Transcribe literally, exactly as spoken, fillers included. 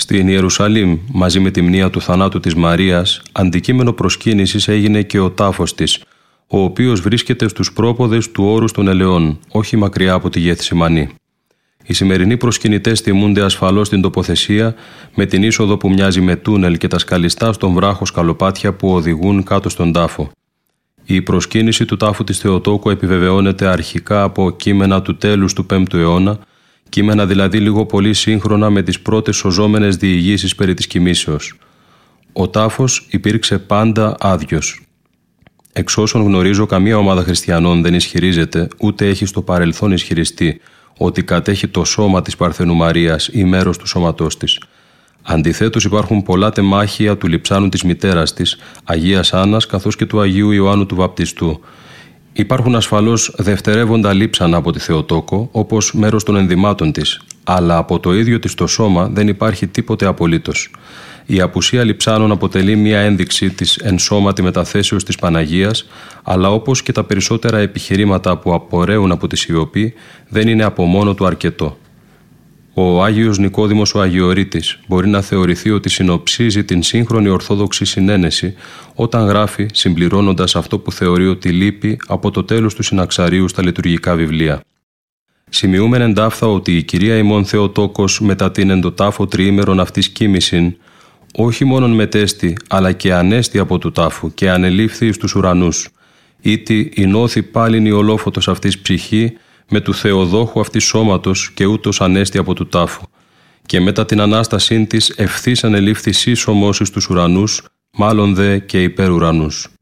Στην Ιερουσαλήμ, μαζί με τη μνήα του θανάτου της Μαρίας, αντικείμενο προσκύνησης έγινε και ο τάφος της, ο οποίος βρίσκεται στους πρόποδες του όρους των Ελαιών, όχι μακριά από τη Γεθσιμανή. Οι σημερινοί προσκυνητές τιμούνται ασφαλώς στην τοποθεσία, με την είσοδο που μοιάζει με τούνελ και τα σκαλιστά στον βράχο σκαλοπάτια που οδηγούν κάτω στον τάφο. Η προσκύνηση του τάφου της Θεοτόκου επιβεβαιώνεται αρχικά από κείμενα του τέλους του πέμπτου αιώνα, κείμενα δηλαδή λίγο πολύ σύγχρονα με τις πρώτες σωζόμενες διηγήσεις περί της κοιμήσεως. Ο τάφος υπήρξε πάντα άδειος. Εξ όσων γνωρίζω, καμία ομάδα χριστιανών δεν ισχυρίζεται, ούτε έχει στο παρελθόν ισχυριστεί, ότι κατέχει το σώμα της Παρθενού Μαρίας ή μέρος του σώματός της. Αντιθέτως, υπάρχουν πολλά τεμάχια του λειψάνου της μητέρας της, Αγίας Άννας, καθώς και του Αγίου Ιωάννου του Βαπτιστού. Υπάρχουν ασφαλώς δευτερεύοντα λείψανα από τη Θεοτόκο, όπως μέρος των ενδυμάτων της, αλλά από το ίδιο της το σώμα δεν υπάρχει τίποτε απολύτως. Η απουσία λειψάνων αποτελεί μία ένδειξη της ενσώματη μεταθέσεως της Παναγίας, αλλά όπως και τα περισσότερα επιχειρήματα που απορρέουν από τη σιωπή, δεν είναι από μόνο του αρκετό. Ο Άγιος Νικόδημος ο Αγιορείτης μπορεί να θεωρηθεί ότι συνοψίζει την σύγχρονη ορθόδοξη συνένεση όταν γράφει, συμπληρώνοντας αυτό που θεωρεί ότι λείπει από το τέλος του Συναξαρίου στα λειτουργικά βιβλία. Σημειούμεν εντάφθα ότι η Κυρία ημών Θεοτόκος μετά την εντοτάφο τριήμερον αυτής κοίμησιν, όχι μόνον μετέστη, αλλά και ανέστη από του τάφου και ανελήφθη εις τους ουρανούς, ήτι εινώθη πάλιν η ολόφωτος αυτής ψυχή, με του Θεοδόχου αυτής σώματος και ούτως ανέστη από του τάφου. Και μετά την Ανάστασήν της ευθύς ανελήφθη σύσσωμος εις τους ουρανούς, μάλλον δε και υπέρ ουρανούς.